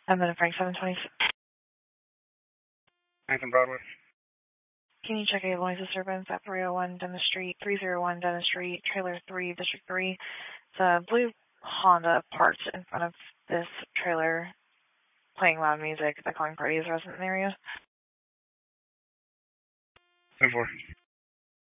I'm in Frank 720. Nathan Broadway. Can you check a noise disturbance at 301 Dennis Street, 301 Dennis Street, trailer 3, District 3? It's a blue Honda parked in front of this trailer playing loud music. They're calling parties resident in the area. 10-4.